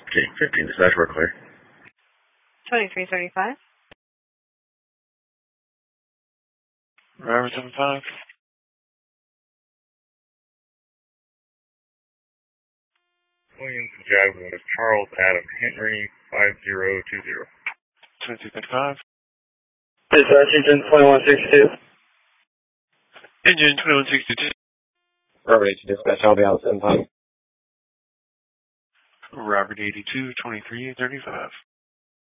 Okay, 15 dispatch, we're clear. 2335. Driver 75. Williams Jaguar, Charles Adam Henry 5020. 2235. Dispatch engine 2162. Engine 2162. Robert 82 dispatch, I'll be out at 7 o'clock. Robert 82, 2335.